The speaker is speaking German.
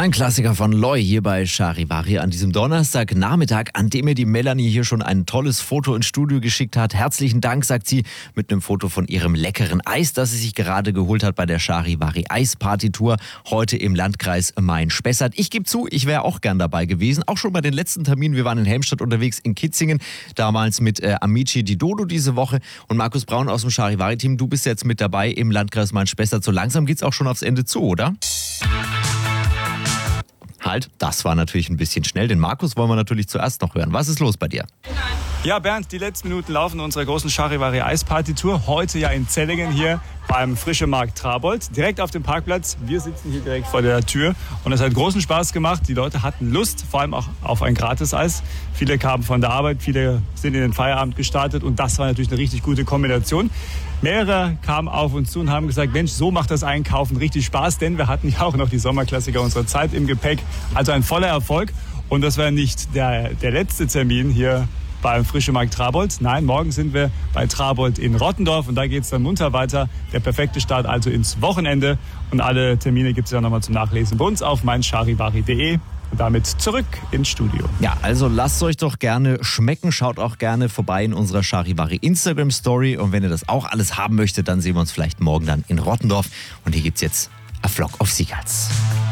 Ein Klassiker von Loy hier bei Charivari an diesem Donnerstagnachmittag, an dem mir die Melanie hier schon ein tolles Foto ins Studio geschickt hat. Herzlichen Dank, sagt sie, mit einem Foto von ihrem leckeren Eis, das sie sich gerade geholt hat bei der Charivari Eisparty-Tour heute im Landkreis Main-Spessart. Ich gebe zu, ich wäre auch gern dabei gewesen, auch schon bei den letzten Terminen. Wir waren in Helmstedt unterwegs, in Kitzingen, damals mit Amici Di Dodo diese Woche und Markus Braun aus dem Charivari-Team. Du bist jetzt mit dabei im Landkreis Main-Spessart. So langsam geht's auch schon aufs Ende zu, oder? Halt, das war natürlich ein bisschen schnell. Den Markus wollen wir natürlich zuerst noch hören. Was ist los bei dir? Ja, Bernd, die letzten Minuten laufen unserer großen Charivari Eisparty-Tour. Heute ja in Zellingen hier beim Frische Markt Trabold. Direkt auf dem Parkplatz. Wir sitzen hier direkt vor der Tür. Und es hat großen Spaß gemacht. Die Leute hatten Lust, vor allem auch auf ein Gratis-Eis. Viele kamen von der Arbeit, viele sind in den Feierabend gestartet. Und das war natürlich eine richtig gute Kombination. Mehrere kamen auf uns zu und haben gesagt, Mensch, so macht das Einkaufen richtig Spaß. Denn wir hatten ja auch noch die Sommerklassiker unserer Zeit im Gepäck. Also ein voller Erfolg. Und das war nicht der letzte Termin hier beim Frische Markt Trabold. Nein, morgen sind wir bei Trabold in Rottendorf und da geht es dann munter weiter. Der perfekte Start also ins Wochenende. Und alle Termine gibt es ja nochmal zum Nachlesen bei uns auf meincharivari.de. Und damit zurück ins Studio. Ja, also lasst euch doch gerne schmecken. Schaut auch gerne vorbei in unserer Charivari Instagram Story. Und wenn ihr das auch alles haben möchtet, dann sehen wir uns vielleicht morgen dann in Rottendorf. Und hier gibt's jetzt A Flock of Seagulls.